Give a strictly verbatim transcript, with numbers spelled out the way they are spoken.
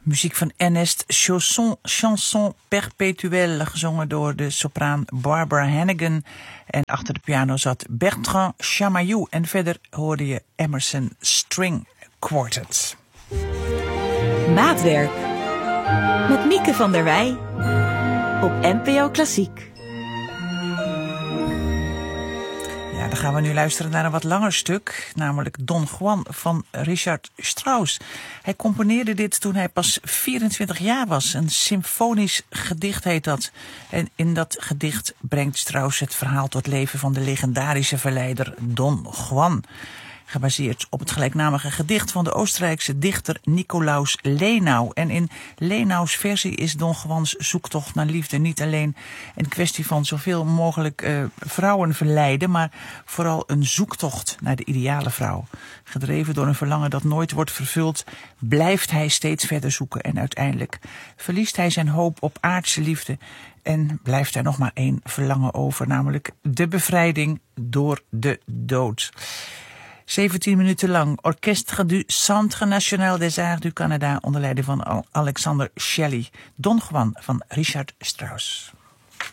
Muziek van Ernest Chausson, Chanson Perpétuelle, gezongen door de sopraan Barbara Hannigan. En achter de piano zat Bertrand Chamayou. En verder hoorde je Emerson String Quartet. Maatwerk met Mieke van der Wij op N P O Klassiek. Ja, dan gaan we nu luisteren naar een wat langer stuk, namelijk Don Juan van Richard Strauss. Hij componeerde dit toen hij pas vierentwintig jaar was. Een symfonisch gedicht heet dat. En in dat gedicht brengt Strauss het verhaal tot leven van de legendarische verleider Don Juan. Gebaseerd op het gelijknamige gedicht van de Oostenrijkse dichter Nicolaus Lenau. En in Lenau's versie is Don Juans zoektocht naar liefde niet alleen een kwestie van zoveel mogelijk uh, vrouwen verleiden, maar vooral een zoektocht naar de ideale vrouw. Gedreven door een verlangen dat nooit wordt vervuld, blijft hij steeds verder zoeken en uiteindelijk verliest hij zijn hoop op aardse liefde en blijft er nog maar één verlangen over, namelijk de bevrijding door de dood. zeventien minuten lang Orchestre du Centre National des Arts du Canada onder leiding van Alexander Shelley. Don Juan van Richard Strauss.